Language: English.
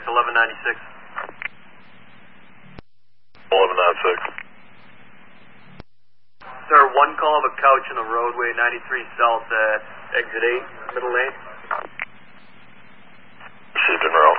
1196. 1196. Sir, one call of a couch on the roadway, 93 South at exit 8, middle lane. Received en route.